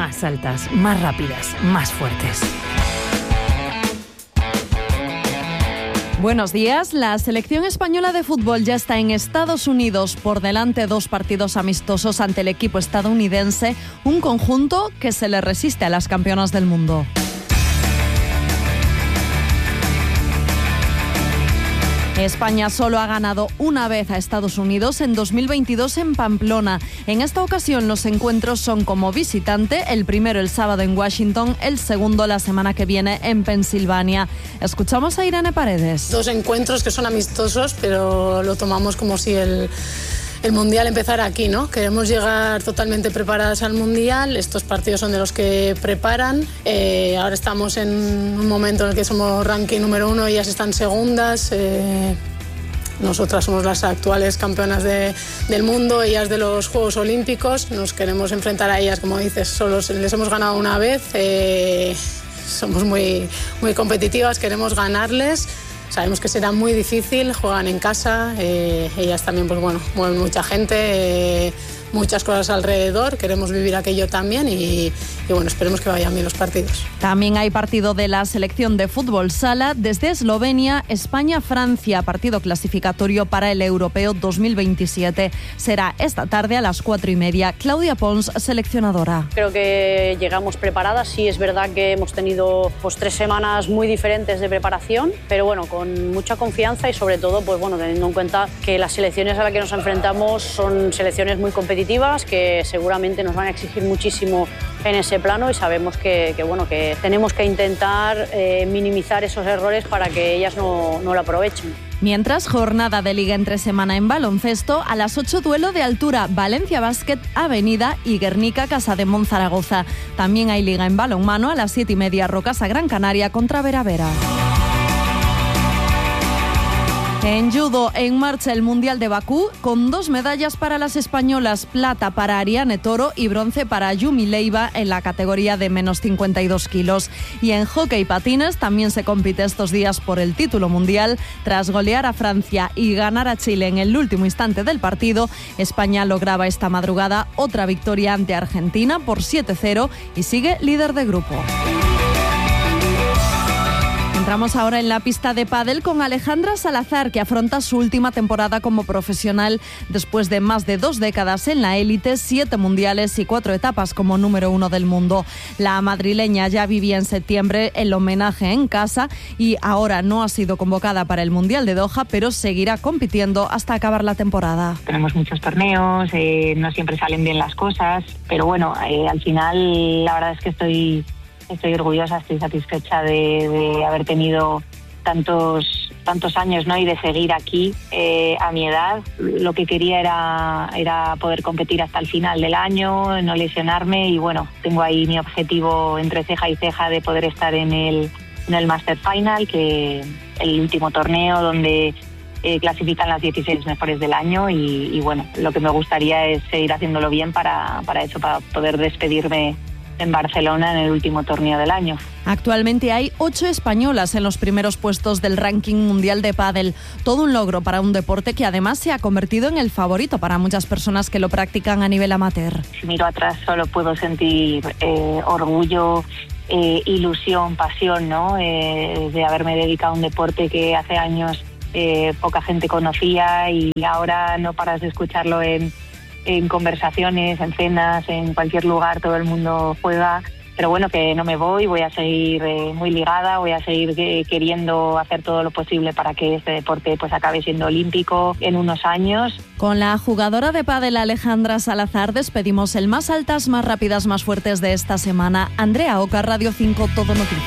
más altas, más rápidas, más fuertes. Buenos días. La selección española de fútbol ya está en Estados Unidos, por delante 2 partidos amistosos ante el equipo estadounidense, un conjunto que se le resiste a las campeonas del mundo. España solo ha ganado una vez a Estados Unidos en 2022 en Pamplona. En esta ocasión los encuentros son como visitante, el primero el sábado en Washington, el segundo la semana que viene en Pensilvania. Escuchamos a Irene Paredes. 2 encuentros que son amistosos, pero lo tomamos como si el Mundial empezara aquí, ¿no? Queremos llegar totalmente preparadas al Mundial. Estos partidos son de los que preparan. Ahora estamos en un momento en el que somos ranking número 1, ellas están segundas. Nosotras somos las actuales campeonas del mundo, ellas de los Juegos Olímpicos. Nos queremos enfrentar a ellas, como dices, solo les hemos ganado una vez. Somos muy, muy competitivas, queremos ganarles. Sabemos que será muy difícil, juegan en casa, ellas también, pues bueno, mueven mucha gente, muchas cosas alrededor, queremos vivir aquello también y bueno, esperemos que vayan bien los partidos. También hay partido de la selección de fútbol sala desde Eslovenia, España-Francia, partido clasificatorio para el Europeo 2027. Será esta tarde a las 4:30. Claudia Pons, seleccionadora. Creo que llegamos preparadas, sí es verdad que hemos tenido 3 semanas muy diferentes de preparación, pero bueno, con mucha confianza y sobre todo, pues bueno, teniendo en cuenta que las selecciones a las que nos enfrentamos son selecciones muy competitivas, que seguramente nos van a exigir muchísimo en ese plano y sabemos que tenemos que intentar minimizar esos errores para que ellas no lo aprovechen. Mientras, jornada de liga entre semana en baloncesto, a las 8 duelo de altura, Valencia Basket Avenida y Guernica Casademont Zaragoza. También hay liga en balonmano a las 7:30, Rocasa Gran Canaria contra Veravera. En judo, en marcha el Mundial de Bakú, con 2 medallas para las españolas, plata para Ariane Toro y bronce para Yumi Leiva en la categoría de menos 52 kilos. Y en hockey patines también se compite estos días por el título mundial. Tras golear a Francia y ganar a Chile en el último instante del partido, España lograba esta madrugada otra victoria ante Argentina por 7-0 y sigue líder de grupo. Entramos ahora en la pista de pádel con Alejandra Salazar, que afronta su última temporada como profesional después de más de 2 décadas en la élite, 7 mundiales y 4 etapas como número 1 del mundo. La madrileña ya vivía en septiembre el homenaje en casa y ahora no ha sido convocada para el Mundial de Doha, pero seguirá compitiendo hasta acabar la temporada. Tenemos muchos torneos, no siempre salen bien las cosas, pero bueno, al final la verdad es que estoy orgullosa, estoy satisfecha de haber tenido tantos años, ¿no? Y de seguir aquí a mi edad. Lo que quería era poder competir hasta el final del año, no lesionarme y bueno, tengo ahí mi objetivo entre ceja y ceja de poder estar en el Master Final, que el último torneo donde clasifican las 16 mejores del año y bueno, lo que me gustaría es seguir haciéndolo bien para poder despedirme en Barcelona en el último torneo del año. Actualmente hay 8 españolas en los primeros puestos del ranking mundial de pádel. Todo un logro para un deporte que además se ha convertido en el favorito para muchas personas que lo practican a nivel amateur. Si miro atrás solo puedo sentir orgullo, ilusión, pasión, ¿no? De haberme dedicado a un deporte que hace años poca gente conocía y ahora no paras de escucharlo en conversaciones, en cenas, en cualquier lugar, todo el mundo juega, pero bueno, que no me voy a seguir muy ligada, voy a seguir queriendo hacer todo lo posible para que este deporte pues acabe siendo olímpico en unos años. Con la jugadora de pádel Alejandra Salazar despedimos el Más Altas, Más Rápidas, Más Fuertes de esta semana. Andrea Oca, Radio 5, Todo Noticias.